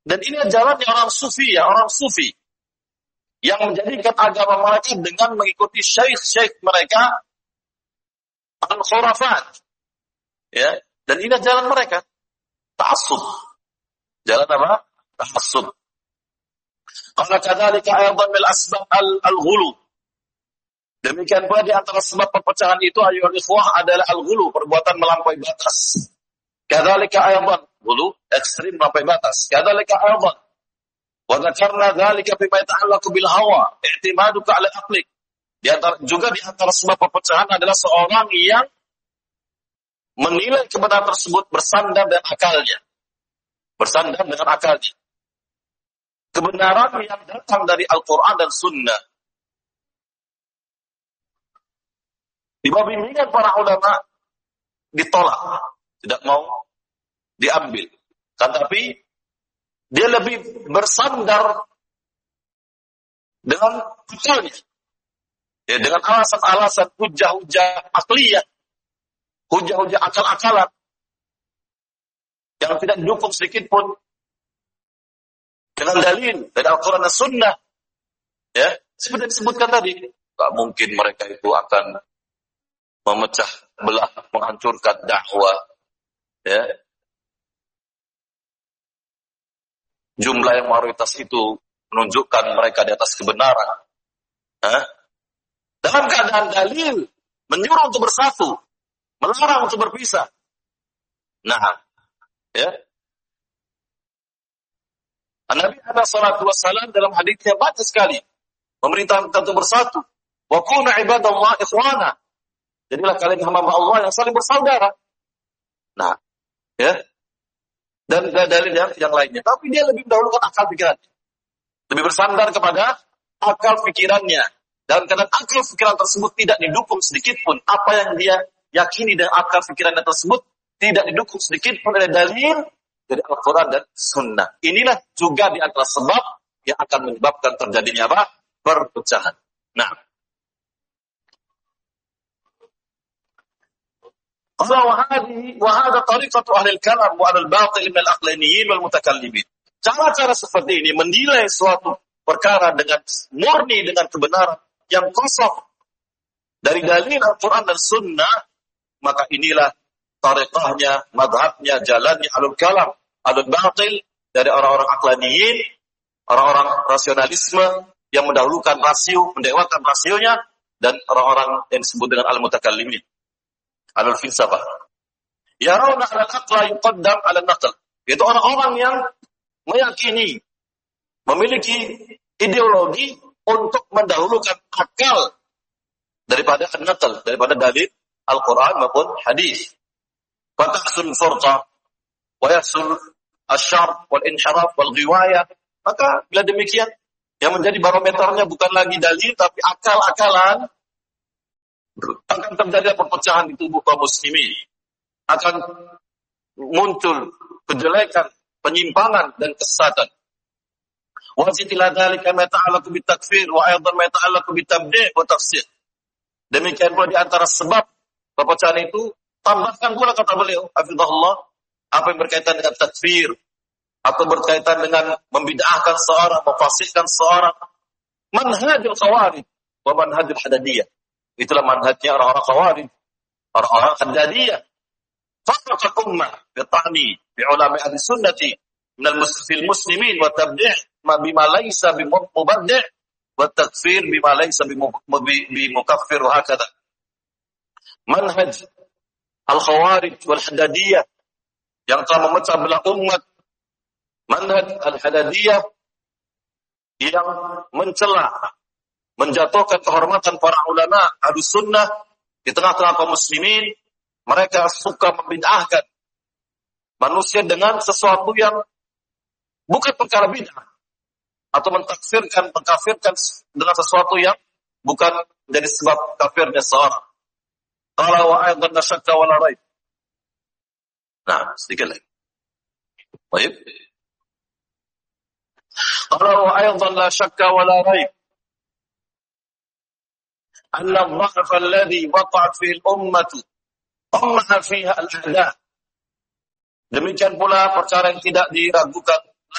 Dan ini jalannya orang sufi ya, orang sufi yang menjadikan agama mereka dengan mengikuti syekh-syekh mereka al-khurafat. Ya, dan ini jalan mereka. Ta'assub. Jalan apa? Ta'assub. Qala kadzalika aydan min asbab al-ghulu. Demikian pula di antara sebab perpecahan itu ayyuhal ikhwah adalah al-ghulu, perbuatan melampaui batas. Kadzalika aydan, ghulu ekstrim melampaui batas. Kadzalika aydan. Wa dzakarna dzalika bima yata'allaqu bil hawa, i'timaduka 'ala aqlik. Juga di antara sebab perpecahan adalah seorang yang menilai kebenaran tersebut bersandar dengan akalnya. Bersandar dengan akalnya. Kebenaran yang datang dari Al-Quran dan Sunnah. Di bawah bimbingan para ulama ditolak. Tidak mau diambil. Tetapi dia lebih bersandar dengan akalnya. Ya, dengan alasan-alasan hujah-hujah akliyah. Hujah-hujah akal-akalan yang tidak didukung sedikit pun dengan dalil dari Al-Quran dan Sunnah. Ya, seperti disebutkan tadi, tak mungkin mereka itu akan memecah belah, menghancurkan dakwah. Ya, jumlah yang mayoritas itu menunjukkan mereka di atas kebenaran. Dalam keadaan dalil menyuruh untuk bersatu, melarang untuk berpisah. Nah, ya. Nabi sallallahu alaihi wasallam dalam hadisnya banyak sekali memerintahkan kita untuk bersatu. Wa kunu ibadallah ikhwana. Jadilah kalian hamba Allah yang saling bersaudara. Nah, ya. Dan dalil yang lainnya. Tapi dia lebih mendahulukan akal pikirannya. Lebih bersandar kepada akal pikirannya. Dan karena akal pikiran tersebut tidak didukung sedikit pun apa yang dia yakini dengan akal pikirannya tersebut tidak didukung sedikit pun oleh dalil dari Al-Quran dan Sunnah. Inilah juga di antara sebab yang akan menyebabkan terjadinya apa? Perpecahan. Nah, wahada tariqatu ahli al-kalam wa al-batil min al-aqlaniyin wal mutakallimin. Cara-cara seperti ini menilai suatu perkara dengan murni dengan kebenaran yang kosong dari dalil Al-Quran dan Sunnah, maka inilah tariqahnya, madhabnya, jalannya alul kalam, alul batil dari orang-orang aqlaniyin, orang-orang rasionalisme yang mendahulukan rasio, mendewakan rasionya, dan orang-orang yang disebut dengan al-mutakallimin, alul filsafah. Yarawna al-aqla yuqaddam al-naql. Itu orang-orang yang meyakini, memiliki ideologi untuk mendahulukan akal daripada an-naql, daripada dalil Al-Quran maupun hadis. Fatahsul furqa wa yahsul asyar wal inhiraf wal ghiwayah. Maka bila demikian yang menjadi barometernya bukan lagi dalil tapi akal-akalan, akan terjadi perpecahan di tubuh kaum muslimin. Akan muncul kejelekan, penyimpangan dan kesesatan. Wa zitila dzalika ma ta'allaqu bitakfir wa aidan ma ta'allaqu bitabdi' wa tafsir. Demikian pula di antara sebab perpecahan itu, tambahkan pula kata beliau, hafizahullah, apa yang berkaitan dengan takfir, atau berkaitan dengan membid'ahkan seorang, memfasikkan seorang, manhajul khawarij, wa manhajul hadadiyah. Itulah manhajnya orang-orang khawarij, orang-orang hadadiyah. Farraqal ummah bita'ni bi ulama ahli sunnati minal muslimin wa tabdi' ma bima laysa bi mubaddi' wa takfir bima laysa bi mukaffir wa hakadha. Manhaj al-khawarij wal hadadiyah yang telah memecah belah umat, manhaj al-hadadiyah yang mencela, menjatuhkan kehormatan para ulama ahli sunnah di tengah-tengah kaum muslimin. Mereka suka membid'ahkan manusia dengan sesuatu yang bukan perkara bid'ah, atau mengkafirkan dengan sesuatu yang bukan menjadi sebab kafirnya seorang. Qala wa aidan la syakka wa la raib. Nah, sedikit lagi. Baik. Qala wa aidan la syakka wa la raib. Anna al-dha'f alladhi waqa'at fihi al-ummah qammaha fiha al-a'da. Demikian pula perkara yang tidak diragukan